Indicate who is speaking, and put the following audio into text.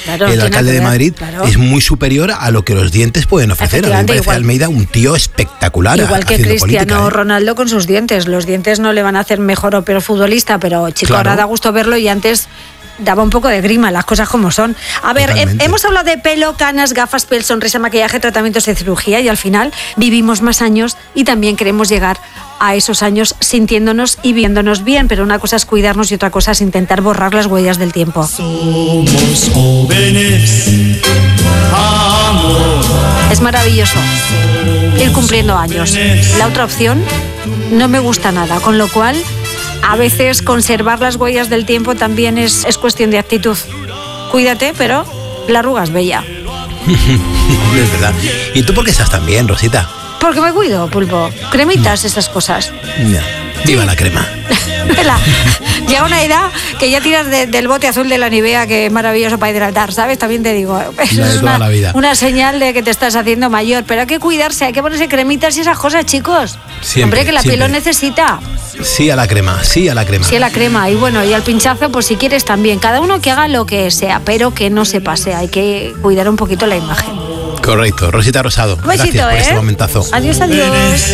Speaker 1: Claro,
Speaker 2: el alcalde de Madrid es muy superior a lo que los dientes pueden ofrecer. A mí me parece Almeida un tío espectacular.
Speaker 1: Igual que Cristiano Ronaldo con sus dientes. Los dientes no le van a hacer mejor o peor futbolista, pero chico, ahora da gusto verlo y antes daba un poco de grima, las cosas como son. A ver, hemos hablado de pelo, canas, gafas, piel, sonrisa, maquillaje, tratamientos de cirugía y al final vivimos más años y también queremos llegar a esos años sintiéndonos y viéndonos bien, pero una cosa es cuidarnos y otra cosa es intentar borrar las huellas del tiempo.
Speaker 3: Somos jóvenes, amor.
Speaker 1: Es maravilloso ir cumpliendo años. La otra opción no me gusta nada, con lo cual a veces conservar las huellas del tiempo también es cuestión de actitud. Cuídate, pero la arruga es bella.
Speaker 2: Es verdad. ¿Y tú por qué estás tan bien, Rosita?
Speaker 1: Porque me cuido, Pulpo. Cremitas, esas cosas.
Speaker 2: Ya. Viva la crema.
Speaker 1: Llega una edad que ya tiras del bote azul de la Nivea, que es maravilloso para hidratar, ¿sabes? También te digo, eso es una señal de que te estás haciendo mayor. Pero hay que cuidarse, hay que ponerse cremitas y esas cosas, chicos.
Speaker 2: Siempre,
Speaker 1: hombre, que la piel lo necesita.
Speaker 2: Sí a la crema, sí a la crema.
Speaker 1: Sí a la crema. Y bueno, y al pinchazo, pues si quieres también. Cada uno que haga lo que sea, pero que no se pase. Hay que cuidar un poquito la imagen.
Speaker 2: Correcto. Rosita Rosado,
Speaker 1: Besito,
Speaker 2: gracias por este momentazo.
Speaker 1: Adiós, adiós.